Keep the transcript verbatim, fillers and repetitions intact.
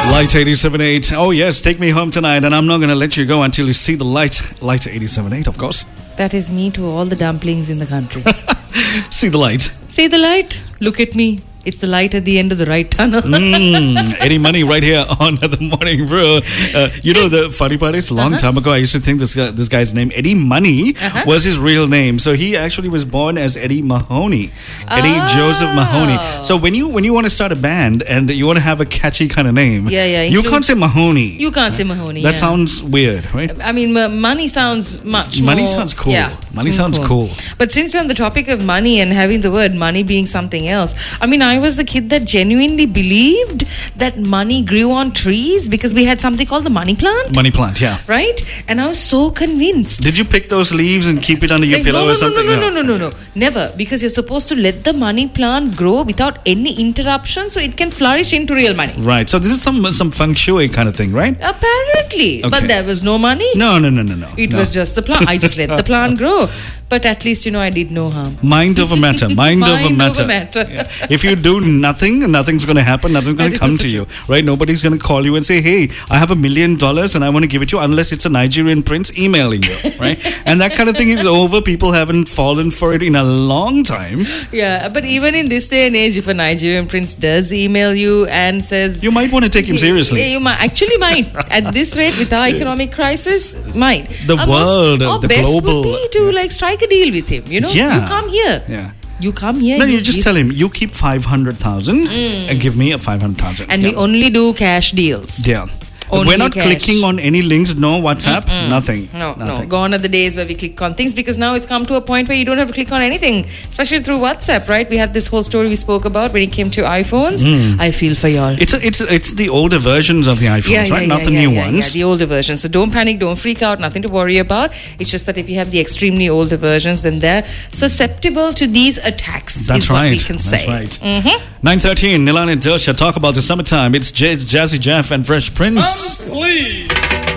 Light eighty-seven point eight. Oh, yes, take me home tonight, and I'm not going to let you go until you see the light. Light eighty-seven point eight, of course. That is me to all the dumplings in the country. See the light. See the light? Look at me. It's the light at the end of the right tunnel. mm, Eddie Money right here on The Morning Brew. Uh, you know, the funny part is, a long uh-huh. time ago, I used to think this guy, this guy's name, Eddie Money, uh-huh. was his real name. So he actually was born as Eddie Mahoney. Eddie oh. Joseph Mahoney. So when you when you want to start a band and you want to have a catchy kind of name, yeah, yeah, you can't say Mahoney. You can't say Mahoney. That yeah. sounds weird, right? I mean, m- money sounds much Money more... sounds cool. Yeah, money sounds cool. cool. But since we're on the topic of money and having the word money being something else, I mean, I was the kid that genuinely believed that money grew on trees because we had something called the money plant. Money plant, yeah. Right? And I was so convinced. Did you pick those leaves and keep it under your like, pillow no, no, or something? No, no, no, no, no, no. Never. Because you're supposed to let the money plant grow without any interruption so it can flourish into real money. Right. So this is some some feng shui kind of thing, right? Apparently. Okay. But there was no money. No, no, no, no, no. It no. was just the plant. I just let the plant grow. But at least, you know, I did no harm. Mind over matter. Mind, Mind over matter. Over matter. Yeah. If you do nothing, nothing's going to happen. Nothing's going to come to you. Right? Nobody's going to call you and say, hey, I have a million dollars and I want to give it to you, unless it's a Nigerian prince emailing you. Right? And that kind of thing is over. People haven't fallen for it in a long time. Yeah. But even in this day and age, if a Nigerian prince does email you and says... You might want to take him seriously. You might, actually might. At this rate, with our economic crisis, might. The our world, most, the best global... would be to like strike a deal with him. You know? Yeah. You come here. Yeah. You come here. No, you, you just give... tell him, you keep five hundred thousand mm. and give me a five hundred thousand. And yeah. we only do cash deals. Yeah. Only We're not cash. clicking on any links, no WhatsApp, Mm-mm. nothing. No, nothing. no. Gone are the days where we click on things, because now it's come to a point where you don't have to click on anything, especially through WhatsApp, right? We had this whole story we spoke about when it came to iPhones. Mm. I feel for y'all. It's a, it's a, it's the older versions of the iPhones, yeah, yeah, right? Yeah, not the yeah, new yeah, ones. Yeah, the older versions. So don't panic, don't freak out, nothing to worry about. It's just that if you have the extremely older versions, then they're susceptible to these attacks. That's is right. What we can That's say. right. Mm-hmm. nine thirteen, Nilan and Dilsha talk about the summertime. It's J- Jazzy Jeff and Fresh Prince. Please.